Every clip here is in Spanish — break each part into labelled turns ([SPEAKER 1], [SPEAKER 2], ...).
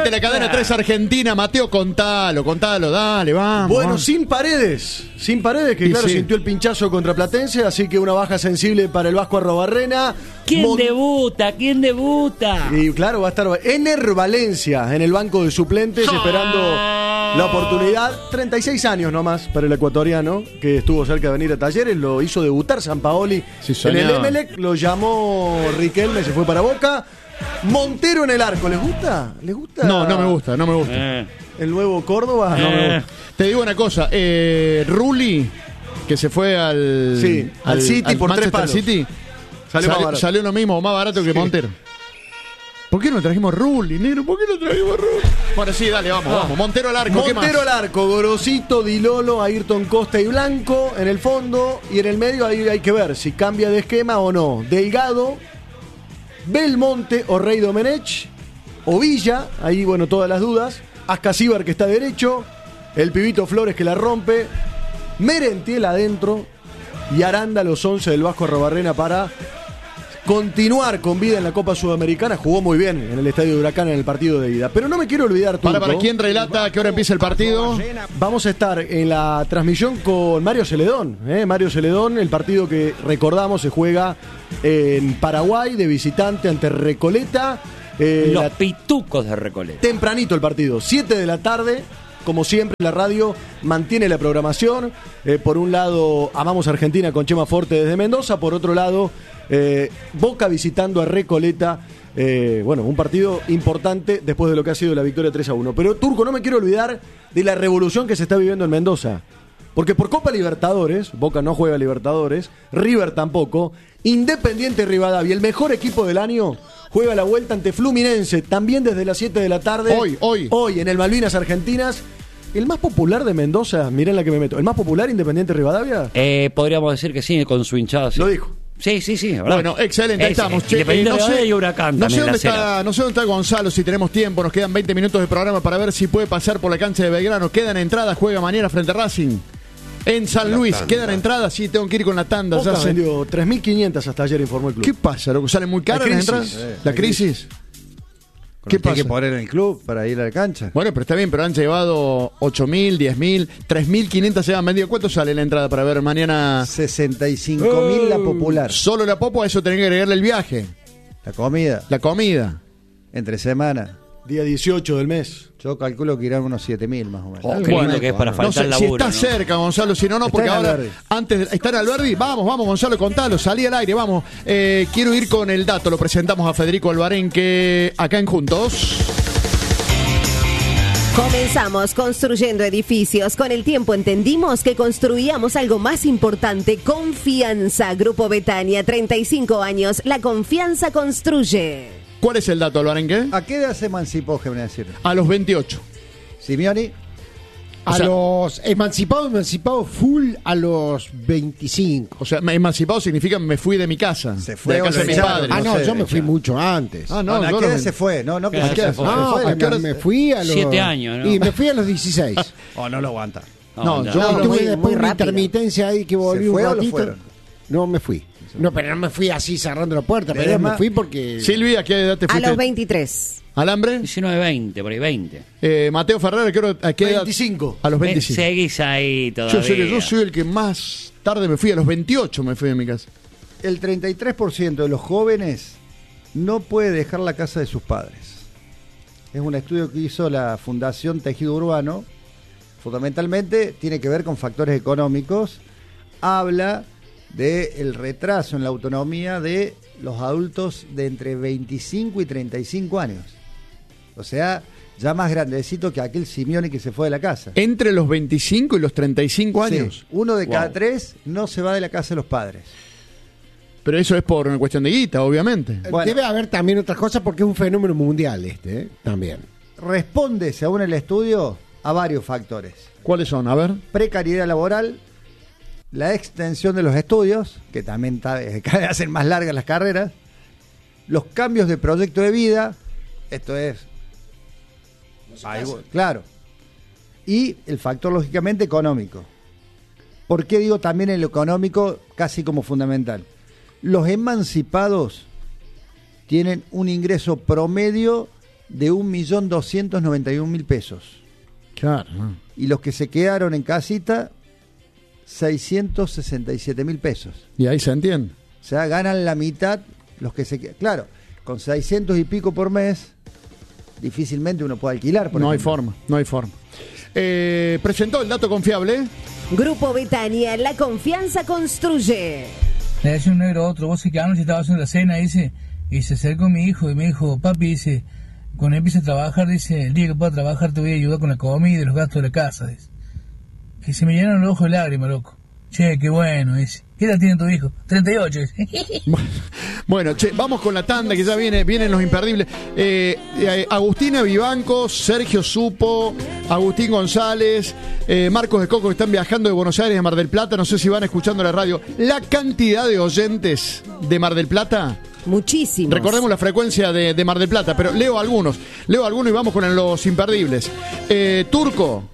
[SPEAKER 1] Presidente de la cadena 3 Argentina, Mateo, contalo, dale, vamos.
[SPEAKER 2] Bueno,
[SPEAKER 1] vamos.
[SPEAKER 2] sin paredes, que
[SPEAKER 1] Y
[SPEAKER 2] claro,
[SPEAKER 1] sí.
[SPEAKER 2] sintió el pinchazo contra Platense, así que una baja sensible para el Vasco Arrobarrena.
[SPEAKER 3] ¿Quién debuta?
[SPEAKER 2] Y claro, va a estar Ener Valencia en el banco de suplentes esperando la oportunidad. 36 años nomás para el ecuatoriano, que estuvo cerca de venir a Talleres, lo hizo debutar Sampaoli
[SPEAKER 1] Sí,
[SPEAKER 2] en
[SPEAKER 1] soñaba.
[SPEAKER 2] el Emelec, lo llamó Riquelme, se fue para Boca. Montero en el arco, ¿les gusta?
[SPEAKER 1] No me gusta.
[SPEAKER 2] El nuevo Córdoba, no me gusta.
[SPEAKER 1] Te digo una cosa, Rulli, que se fue al
[SPEAKER 2] City por 3
[SPEAKER 1] Manchester
[SPEAKER 2] palos.
[SPEAKER 1] City,
[SPEAKER 2] Salió más barato.
[SPEAKER 1] salió lo mismo, más barato que Montero. ¿Por qué no trajimos Rulli, negro? ¿Por qué no trajimos Rulli? Bueno, sí, dale, vamos. Montero al arco, ¿qué
[SPEAKER 2] Montero
[SPEAKER 1] más?
[SPEAKER 2] al arco, Gorosito, Dilolo, Ayrton Costa y Blanco en el fondo, y en el medio ahí hay que ver si cambia de esquema o no. Delgado, Belmonte o Rey Domenech, o Villa, ahí bueno, todas las dudas. Ascasíbar que está derecho, el Pibito Flores que la rompe, Merentiel adentro y Aranda los 11 del Vasco Arrobarrena para continuar con vida en la Copa Sudamericana. Jugó muy bien en el Estadio de Huracán en el partido de ida. Pero no me quiero olvidar, Turco.
[SPEAKER 1] Para quién relata, ¿a qué hora empieza el partido?
[SPEAKER 2] Vamos a estar en la transmisión con Mario Celedón. Mario Celedón, el partido que recordamos se juega en Paraguay de visitante ante Recoleta.
[SPEAKER 3] Los pitucos de Recoleta.
[SPEAKER 2] Tempranito el partido, 7 de la tarde. Como siempre, la radio mantiene la programación. Por un lado, Amamos Argentina con Chema Forte desde Mendoza. Por otro lado, Boca visitando a Recoleta. Bueno, un partido importante después de lo que ha sido la victoria 3-1. Pero, Turco, no me quiero olvidar de la revolución que se está viviendo en Mendoza. Porque por Copa Libertadores, Boca no juega Libertadores, River tampoco, Independiente Rivadavia, el mejor equipo del año, juega la vuelta ante Fluminense, también desde las 7 de la tarde. Hoy en el Malvinas Argentinas. El más popular de Mendoza, miren la que me meto, el más popular, Independiente Rivadavia.
[SPEAKER 3] Podríamos decir que sí, con su hinchada. Sí.
[SPEAKER 2] Lo dijo.
[SPEAKER 3] Sí, ¿verdad?
[SPEAKER 1] Bueno, excelente, ahí estamos.
[SPEAKER 3] Independiente Rivadavia y Huracán
[SPEAKER 1] no sé
[SPEAKER 3] también,
[SPEAKER 1] dónde está Gonzalo, si tenemos tiempo, nos quedan 20 minutos de programa para ver si puede pasar por la cancha de Belgrano. Quedan entradas, juega mañana frente a Racing. En San Luis, quedan entradas, sí, tengo que ir con la tanda.
[SPEAKER 2] Boca
[SPEAKER 1] Ya sé.
[SPEAKER 2] vendió 3.500 hasta ayer, informó el club.
[SPEAKER 1] ¿Qué pasa, loco? ¿Salen muy caras las entradas? ¿La crisis? ¿Qué pasa?
[SPEAKER 4] Hay que poner en el club para ir a la cancha.
[SPEAKER 1] Bueno, pero está bien, pero han llevado 8.000, 10.000, 3.500 se han vendido. ¿Cuánto sale la entrada para ver mañana?
[SPEAKER 4] 65.000 la popular.
[SPEAKER 1] Solo la popo, a eso tenés que agregarle el viaje.
[SPEAKER 4] La comida.
[SPEAKER 1] La comida.
[SPEAKER 4] Entre semana.
[SPEAKER 2] Día 18 del mes.
[SPEAKER 4] Yo calculo que irán unos 7.000 más o menos.
[SPEAKER 3] Qué lindo que es para faltar
[SPEAKER 1] sé,
[SPEAKER 3] laburo,
[SPEAKER 1] si está cerca, Gonzalo, si no, porque
[SPEAKER 4] Está en
[SPEAKER 1] ahora,
[SPEAKER 4] Alberdi.
[SPEAKER 1] antes de estar en Alberdi, vamos, Gonzalo, contalo, salí al aire, vamos. Quiero ir con el dato, lo presentamos a Federico Albarén, que acá en Juntos.
[SPEAKER 5] Comenzamos construyendo edificios. Con el tiempo entendimos que construíamos algo más importante. Confianza. Grupo Betania, 35 años. La confianza construye.
[SPEAKER 1] ¿Cuál es el dato, Albarén? ¿Qué?
[SPEAKER 4] ¿A qué edad se emancipó, que me decir?
[SPEAKER 1] A los 28.
[SPEAKER 4] Simeoni.
[SPEAKER 6] A los emancipado full a los 25.
[SPEAKER 1] O sea, emancipado significa me fui de mi casa.
[SPEAKER 4] Se fue
[SPEAKER 1] de la casa
[SPEAKER 4] o
[SPEAKER 1] de
[SPEAKER 4] lo
[SPEAKER 1] mis
[SPEAKER 4] echaron.
[SPEAKER 1] padres.
[SPEAKER 6] No,
[SPEAKER 4] sé,
[SPEAKER 6] yo me fui
[SPEAKER 4] ya.
[SPEAKER 6] mucho antes.
[SPEAKER 1] Ah,
[SPEAKER 4] No,
[SPEAKER 1] no,
[SPEAKER 4] ¿a
[SPEAKER 1] yo
[SPEAKER 4] qué edad
[SPEAKER 1] no-
[SPEAKER 4] se fue? No, que
[SPEAKER 3] ¿A
[SPEAKER 4] se
[SPEAKER 3] qué edad
[SPEAKER 4] fue.
[SPEAKER 3] se
[SPEAKER 6] No,
[SPEAKER 4] Se fue.
[SPEAKER 1] ¿a qué hora-
[SPEAKER 6] me fui a los
[SPEAKER 3] 7 años, ¿no?
[SPEAKER 6] Y me fui a los 16.
[SPEAKER 4] Oh, no lo aguanta.
[SPEAKER 1] No,
[SPEAKER 3] ya.
[SPEAKER 1] yo
[SPEAKER 6] No,
[SPEAKER 1] lo
[SPEAKER 6] tuve
[SPEAKER 5] muy-
[SPEAKER 6] después
[SPEAKER 5] muy
[SPEAKER 6] una
[SPEAKER 5] rápido.
[SPEAKER 6] intermitencia ahí que volví
[SPEAKER 4] ¿Se fue
[SPEAKER 6] un
[SPEAKER 4] o lo
[SPEAKER 6] ratito.
[SPEAKER 4] fueron?
[SPEAKER 6] No, me fui. No, pero no me fui así cerrando la puerta, pero
[SPEAKER 4] Ledesma.
[SPEAKER 6] me fui porque...
[SPEAKER 1] Silvia, ¿a qué edad te
[SPEAKER 5] A
[SPEAKER 1] fuiste?
[SPEAKER 5] los 23.
[SPEAKER 1] ¿Alambre?
[SPEAKER 3] 19, 20, por ahí 20.
[SPEAKER 1] Mateo Ferrer, ¿a qué edad?
[SPEAKER 2] 25.
[SPEAKER 1] A los 25.
[SPEAKER 3] Seguís ahí todavía.
[SPEAKER 1] Yo soy el que más tarde me fui, a los 28 me fui de mi casa.
[SPEAKER 4] El 33% de los jóvenes no puede dejar la casa de sus padres. Es un estudio que hizo la Fundación Tejido Urbano. Fundamentalmente tiene que ver con factores económicos. Habla del retraso en la autonomía de los adultos de entre 25 y 35 años. O sea, ya más grandecito que aquel Simeone que se fue de la casa.
[SPEAKER 1] Entre los 25 y los 35 años.
[SPEAKER 4] Sí, uno de cada
[SPEAKER 3] Wow.
[SPEAKER 4] 3 no se va de la casa de los padres.
[SPEAKER 1] Pero eso es por una cuestión de guita, obviamente.
[SPEAKER 4] Bueno.
[SPEAKER 6] Debe haber también otras cosas porque es un fenómeno mundial también.
[SPEAKER 4] Responde, según el estudio, a varios factores.
[SPEAKER 1] ¿Cuáles son? A ver.
[SPEAKER 4] Precariedad laboral, la extensión de los estudios, que también cada vez hacen más largas las carreras, los cambios de proyecto de vida, esto es... claro. Y el factor, lógicamente, económico. ¿Por qué digo también el económico casi como fundamental? Los emancipados tienen un ingreso promedio de 1.291.000 pesos.
[SPEAKER 1] Claro.
[SPEAKER 4] Y los que se quedaron en casita, 667.000 pesos.
[SPEAKER 1] Y ahí se entiende.
[SPEAKER 4] O sea, ganan la mitad los que se quedan. Claro, con 600 y pico por mes, difícilmente uno puede alquilar.
[SPEAKER 1] No hay forma. Presentó el dato confiable.
[SPEAKER 5] Grupo Betania, la confianza construye.
[SPEAKER 7] Le decía un negro a otro, vos sé que anoche estaba haciendo la cena, dice, y se acercó mi hijo y me dijo, papi, dice, cuando empiece a trabajar, dice, el día que pueda trabajar te voy a ayudar con la comida y los gastos de la casa, dice. Que se me llenaron los ojos de lágrimas, loco. Che, qué bueno, dice. ¿Qué edad tiene tu hijo? 38, dice.
[SPEAKER 1] Bueno, che, vamos con la tanda que ya vienen los imperdibles. Agustina Vivanco, Sergio Supo, Agustín González, Marcos de Coco, que están viajando de Buenos Aires a Mar del Plata. No sé si van escuchando la radio. La cantidad de oyentes de Mar del Plata.
[SPEAKER 5] Muchísimos.
[SPEAKER 1] Recordemos la frecuencia de Mar del Plata, pero leo algunos y vamos con los imperdibles. Turco.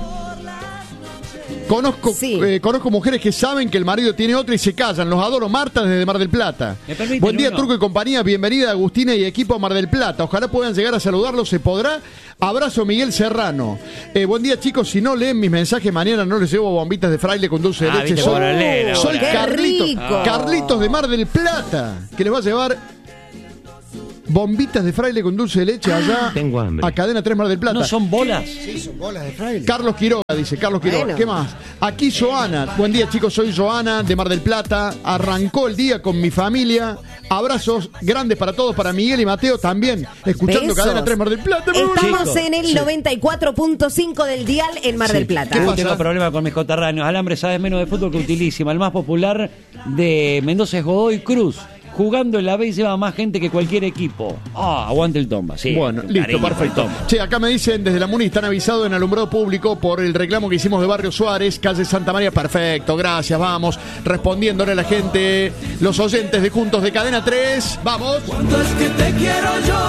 [SPEAKER 1] Conozco mujeres que saben que el marido tiene otra y se callan. Los adoro. Marta desde Mar del Plata. Buen día, Turco y compañía. Bienvenida Agustina y equipo a Mar del Plata. Ojalá puedan llegar a saludarlos. ¿Se podrá? Abrazo, Miguel Serrano. Buen día, chicos. Si no leen mis mensajes mañana, no les llevo bombitas de fraile con dulce de leche. Soy Carlitos de Mar del Plata, que les va a llevar bombitas de fraile con dulce de leche allá a Cadena 3 Mar del Plata.
[SPEAKER 3] ¿No son bolas?
[SPEAKER 4] Sí, son bolas de fraile.
[SPEAKER 1] Carlos Quiroga, dice Carlos Quiroga.
[SPEAKER 5] Bueno.
[SPEAKER 1] ¿Qué más? Aquí Joana. Buen día, chicos. Soy Joana de Mar del Plata. Arrancó el día con mi familia. Abrazos grandes para todos, para Miguel y Mateo también, escuchando
[SPEAKER 5] Besos.
[SPEAKER 1] Cadena 3 Mar del Plata.
[SPEAKER 5] Estamos en el 94.5 del dial en Mar del Plata.
[SPEAKER 1] ¿Qué pasa?
[SPEAKER 3] Tengo problemas con mis coterráneos. Alambre sabe menos de fútbol que utilísima. El más popular de Mendoza es Godoy Cruz. Jugando en la B lleva más gente que cualquier equipo. Aguante el Tomba, sí.
[SPEAKER 1] Bueno, listo, perfecto. Che, acá me dicen desde la Muni, están avisados en alumbrado público por el reclamo que hicimos de Barrio Suárez, calle Santa María. Perfecto, gracias, vamos. Respondiéndole a la gente, los oyentes de Juntos de Cadena 3. Vamos.
[SPEAKER 8] ¿Cuánto es que te quiero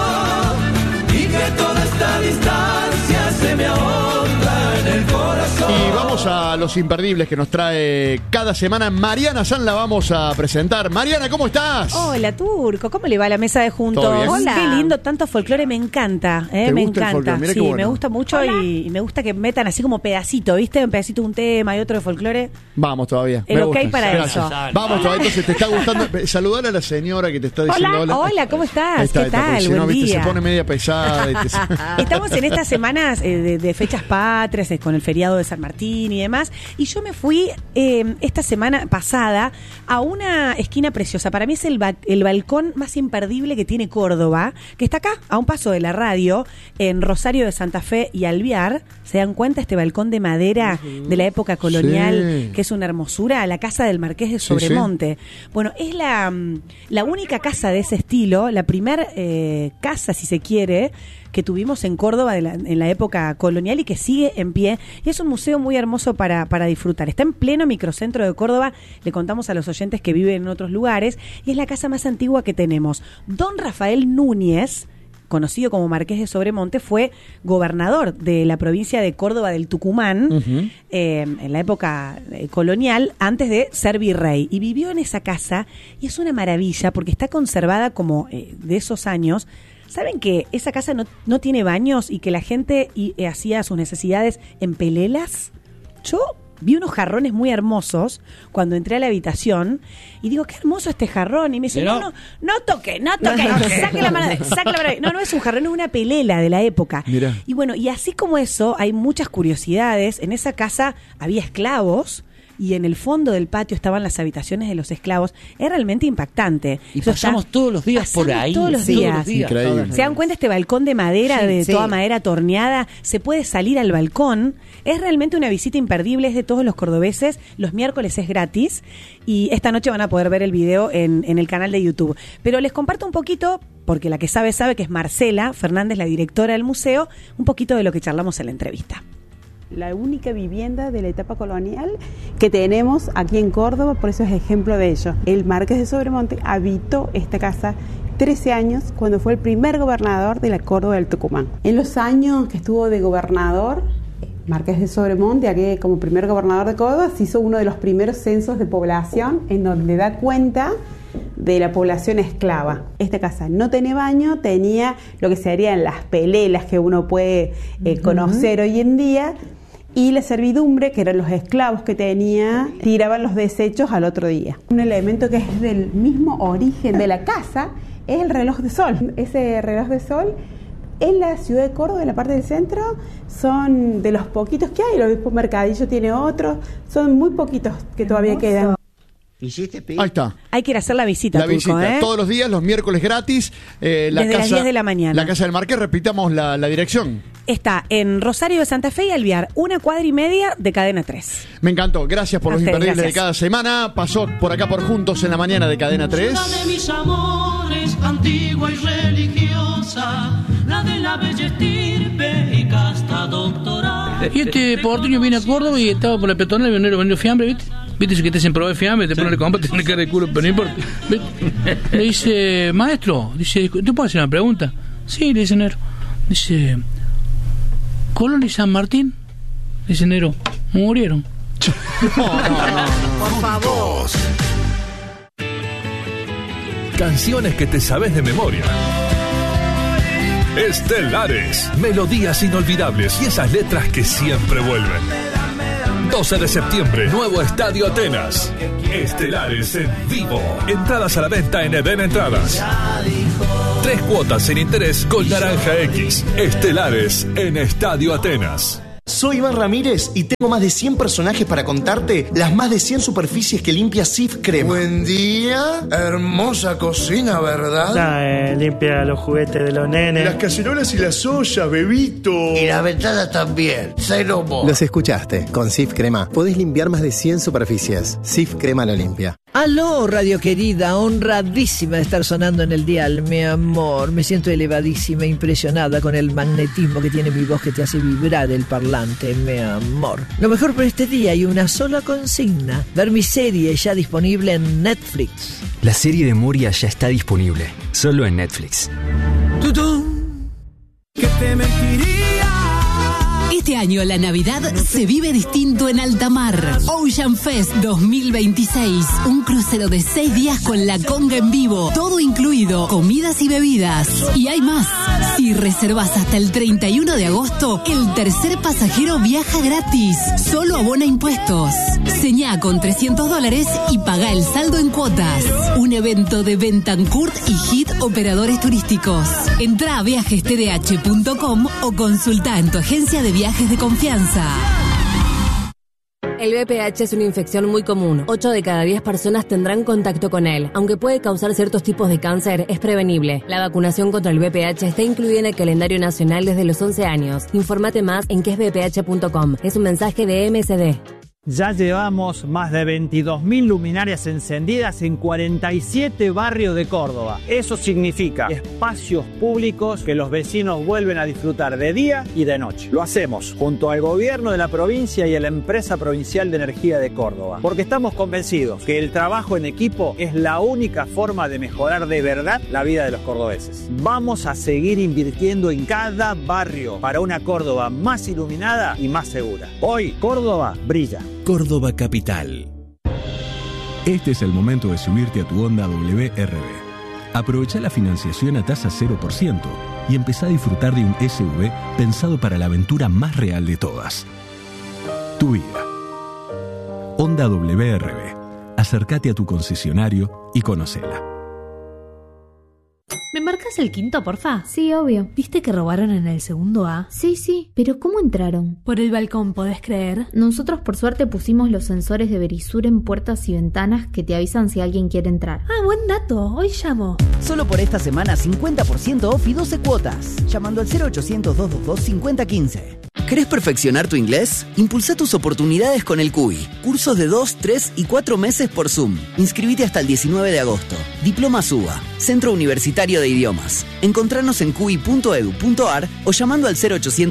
[SPEAKER 8] yo? Y que toda esta distancia se me ahonda en el corazón.
[SPEAKER 1] Y vamos a los imperdibles que nos trae cada semana Mariana San. La vamos a presentar. Mariana, ¿cómo estás?
[SPEAKER 9] Hola, Turco, ¿cómo le va a la mesa de Juntos?
[SPEAKER 1] ¿Todo bien?
[SPEAKER 9] Hola. Qué lindo, tanto folclore, me encanta,
[SPEAKER 1] ¿Te
[SPEAKER 9] me
[SPEAKER 1] gusta el
[SPEAKER 9] encanta.
[SPEAKER 1] folclore? Mirá
[SPEAKER 9] Sí,
[SPEAKER 1] qué bueno.
[SPEAKER 9] me gusta mucho y me gusta que metan así como pedacito, ¿viste? Un pedacito de un tema y otro de folclore.
[SPEAKER 1] Vamos todavía.
[SPEAKER 9] El
[SPEAKER 1] Me
[SPEAKER 9] ok
[SPEAKER 1] gusta.
[SPEAKER 9] para
[SPEAKER 1] Gracias.
[SPEAKER 9] eso.
[SPEAKER 1] Vamos todavía, entonces te está gustando. Saludar a la señora que te está diciendo
[SPEAKER 9] Hola, ¿cómo estás?
[SPEAKER 1] Ahí está,
[SPEAKER 9] ¿Qué
[SPEAKER 1] ahí está, porque
[SPEAKER 9] tal?
[SPEAKER 1] si no,
[SPEAKER 9] Buen
[SPEAKER 1] viste,
[SPEAKER 9] día.
[SPEAKER 1] se pone media pesada.
[SPEAKER 9] Estamos en estas semanas de fechas patrias, con el feriado de San Martín y demás. Y yo me fui esta semana pasada a una esquina preciosa. Para mí es el balcón más imperdible que tiene Córdoba, que está acá, a un paso de la radio, en Rosario de Santa Fe y Alvear. ¿Se dan cuenta? Este balcón de madera de la época colonial,
[SPEAKER 1] Sí.
[SPEAKER 9] que es una hermosura, la casa del Marqués de Sobremonte. Bueno, es la única casa de ese estilo, la primer casa, si se quiere, que tuvimos en Córdoba en la época colonial y que sigue en pie. Y es un museo muy hermoso para disfrutar. Está en pleno microcentro de Córdoba. Le contamos a los oyentes que viven en otros lugares. Y es la casa más antigua que tenemos. Don Rafael Núñez, conocido como Marqués de Sobremonte, fue gobernador de la provincia de Córdoba del Tucumán en la época colonial, antes de ser virrey. Y vivió en esa casa y es una maravilla porque está conservada como de esos años. ¿Saben que esa casa no tiene baños y que la gente hacía sus necesidades en pelelas? Yo vi unos jarrones muy hermosos cuando entré a la habitación y digo, qué hermoso este jarrón. Y me dice, no toque, saque la mano. No es un jarrón, es una pelela de la época.
[SPEAKER 1] Mirá.
[SPEAKER 9] Y bueno, y así como eso, hay muchas curiosidades. En esa casa había esclavos y en el fondo del patio estaban las habitaciones de los esclavos. Es realmente impactante.
[SPEAKER 3] Y
[SPEAKER 9] Eso
[SPEAKER 3] pasamos
[SPEAKER 9] está-
[SPEAKER 3] todos los días por
[SPEAKER 9] pasamos
[SPEAKER 3] ahí.
[SPEAKER 9] todos los días.
[SPEAKER 1] Increíble.
[SPEAKER 9] ¿Se dan cuenta? Este balcón de madera,
[SPEAKER 5] Sí.
[SPEAKER 9] toda madera torneada, se puede salir al balcón. Es realmente una visita imperdible, es de todos los cordobeses. Los miércoles es gratis y esta noche van a poder ver el video en el canal de YouTube. Pero les comparto un poquito, porque la que sabe, que es Marcela Fernández, la directora del museo, un poquito de lo que charlamos en la entrevista.
[SPEAKER 10] La única vivienda de la etapa colonial que tenemos aquí en Córdoba, por eso es ejemplo de ello. El Marqués de Sobremonte habitó esta casa 13 años cuando fue el primer gobernador de la Córdoba del Tucumán. En los años que estuvo de gobernador, Marqués de Sobremonte, aquí como primer gobernador de Córdoba, se hizo uno de los primeros censos de población en donde da cuenta de la población esclava. Esta casa no tenía baño, tenía lo que serían las pelelas que uno puede conocer hoy en día, y la servidumbre, que eran los esclavos que tenía, tiraban los desechos al otro día. Un elemento que es del mismo origen de la casa es el reloj de sol. Ese reloj de sol en la ciudad de Córdoba, en la parte del centro, son de los poquitos que hay. El obispo Mercadillo tiene otros, son muy poquitos que todavía quedan.
[SPEAKER 1] Ahí está.
[SPEAKER 9] Hay que ir a hacer la visita,
[SPEAKER 1] La visita, todos los días, los miércoles gratis.
[SPEAKER 9] Desde las 10 de la mañana.
[SPEAKER 1] La Casa del Marqués, repitamos la dirección.
[SPEAKER 9] Está en Rosario de Santa Fe y Alvear, 1,5 cuadras de Cadena 3.
[SPEAKER 1] Me encantó, gracias por los imperdibles de cada semana. Pasó por acá por Juntos en la Mañana de Cadena 3.
[SPEAKER 8] de mis amores, antigua y religiosa, la de la bella estirpe y casta doctoral.
[SPEAKER 7] Y este porteño viene a Córdoba y estaba por la peatonal y vendiendo fiambre, ¿viste? ¿Viste que te hacen probar fiambre? Te ponen el compra, te tiene cara de culo, pero no importa. Le dice, maestro, dice, ¿te puedo hacer una pregunta? Sí, le dice Nero. Dice, Colón y San Martín, dice Nero, murieron.
[SPEAKER 5] Por favor.
[SPEAKER 11] Canciones que te sabes de memoria. Estelares, melodías inolvidables y esas letras que siempre vuelven. 12 de septiembre, nuevo Estadio Atenas. Estelares en vivo. Entradas a la venta en Eden Entradas. 3 cuotas sin interés con Naranja X. Estelares en Estadio Atenas.
[SPEAKER 12] Soy Iván Ramírez y tengo más de 100 personajes para contarte las más de 100 superficies que limpia Cif Crema.
[SPEAKER 13] Buen día, hermosa cocina, ¿verdad?
[SPEAKER 14] Limpia los juguetes de los nenes.
[SPEAKER 13] Las cacerolas y las ollas, bebito.
[SPEAKER 15] Y las ventanas también, cero mo.
[SPEAKER 16] Los escuchaste, con Cif Crema podés limpiar más de 100 superficies. Cif Crema lo limpia.
[SPEAKER 17] Aló, radio querida, honradísima de estar sonando en el dial, mi amor. Me siento elevadísima, impresionada con el magnetismo que tiene mi voz que te hace vibrar el parlante, mi amor. Lo mejor por este día hay una sola consigna: ver mi serie ya disponible en Netflix.
[SPEAKER 18] La serie de Moria ya está disponible, solo en Netflix.
[SPEAKER 8] ¡Tutún! Que te mentiría.
[SPEAKER 19] Este año la Navidad se vive distinto en alta mar. Ocean Fest 2026. Un crucero de 6 días con la conga en vivo. Todo incluido, comidas y bebidas. Y hay más. Si reservas hasta el 31 de agosto, el tercer pasajero viaja gratis. Solo abona impuestos. Señá con $300 y paga el saldo en cuotas. Un evento de Bentancourt y Hit Operadores Turísticos. Entrá a viajestdh.com o consulta en tu agencia de viajes de confianza.
[SPEAKER 20] El VPH es una infección muy común. 8 de cada 10 personas tendrán contacto con él. Aunque puede causar ciertos tipos de cáncer, es prevenible. La vacunación contra el VPH está incluida en el calendario nacional desde los 11 años. Infórmate más en quesvph.com. Es un mensaje de MSD.
[SPEAKER 21] Ya llevamos más de 22.000 luminarias encendidas en 47 barrios de Córdoba. Eso significa espacios públicos que los vecinos vuelven a disfrutar de día y de noche. Lo hacemos junto al gobierno de la provincia y a la empresa provincial de energía de Córdoba, porque estamos convencidos que el trabajo en equipo es la única forma de mejorar de verdad la vida de los cordobeses. Vamos a seguir invirtiendo en cada barrio para una Córdoba más iluminada y más segura. Hoy, Córdoba brilla.
[SPEAKER 22] Córdoba Capital. Este es el momento de subirte a tu Honda WRB. Aprovecha la financiación a tasa 0% y empezá a disfrutar de un SUV pensado para la aventura más real de todas. Tu vida. Honda WRB. Acércate a tu concesionario y conócela.
[SPEAKER 23] ¿Me marcas el quinto, porfa? Sí, obvio. ¿Viste que robaron en el segundo A? Sí, pero ¿cómo entraron? Por el balcón, ¿podés creer?
[SPEAKER 24] Nosotros por suerte pusimos los sensores de Verisur en puertas y ventanas que te avisan si alguien quiere entrar.
[SPEAKER 23] Ah, buen dato. Hoy llamo.
[SPEAKER 25] Solo por esta semana 50% off y 12 cuotas. Llamando al 0800-222-5015.
[SPEAKER 26] ¿Querés perfeccionar tu inglés? Impulsa tus oportunidades con el CUI. Cursos de 2, 3 y 4 meses por Zoom. Inscribite hasta el 19 de agosto. Diploma SUBA, Centro Universitario de Idiomas. Encontranos en cui.edu.ar o llamando al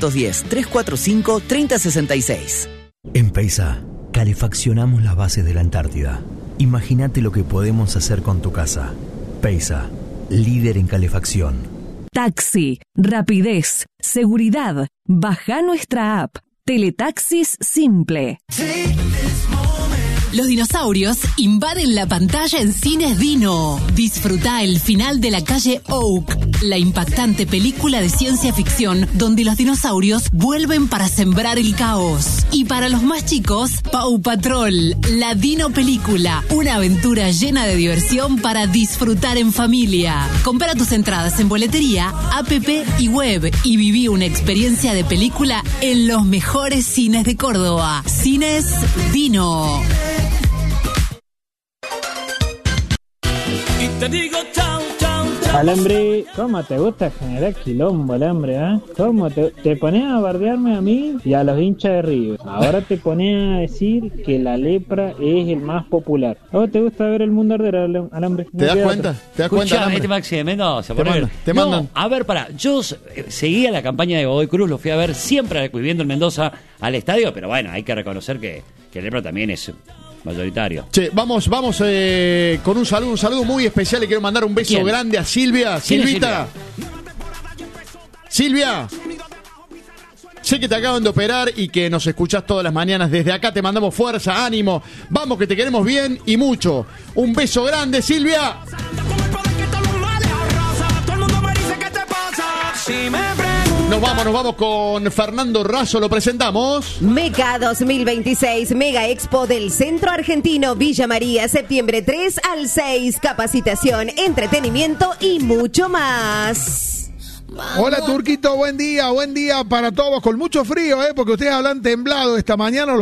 [SPEAKER 26] 0810-345-3066.
[SPEAKER 27] En Peisa, calefaccionamos las bases de la Antártida. Imagínate lo que podemos hacer con tu casa. Peisa, líder en calefacción.
[SPEAKER 28] Taxi, rapidez, seguridad. Baja nuestra app. Teletaxis Simple.
[SPEAKER 19] Los dinosaurios invaden la pantalla en Cines Dino. Disfruta el final de La calle Oak, la impactante película de ciencia ficción donde los dinosaurios vuelven para sembrar el caos. Y para los más chicos, Paw Patrol, la Dino película, una aventura llena de diversión para disfrutar en familia. Compra tus entradas en boletería, app y web y viví una experiencia de película en los mejores cines de Córdoba. Cines Dino.
[SPEAKER 8] Y te digo chau, chau, chau.
[SPEAKER 1] Alambre, ¿cómo te gusta generar quilombo, Alambre? ¿Cómo te pones a bardearme a mí y a los hinchas de River? Ahora te pones a decir que la lepra es el más popular. ¿O te gusta ver el mundo arder, Alambre?
[SPEAKER 2] ¿Te das cuenta? ¿Te das cuenta, Alambre?
[SPEAKER 3] Este Maxi de Mendoza.
[SPEAKER 2] Te mandan.
[SPEAKER 3] A ver, yo seguía la campaña de Godoy Cruz, lo fui a ver siempre viviendo en Mendoza al estadio, pero bueno, hay que reconocer que el lepra también es mayoritario.
[SPEAKER 2] Che, vamos con un saludo muy especial. Le quiero mandar un beso grande a Silvia. Silvita. Silvia. Sé que te acaban de operar y que nos escuchás todas las mañanas. Desde acá te mandamos fuerza, ánimo. Vamos, que te queremos bien y mucho. Un beso grande, Silvia. Nos vamos con Fernando Razo, lo presentamos.
[SPEAKER 5] MECA 2026, Mega Expo del Centro Argentino, Villa María, septiembre 3 al 6, capacitación, entretenimiento y mucho más.
[SPEAKER 4] Hola Turquito, buen día para todos, con mucho frío, porque ustedes hablan temblado esta mañana.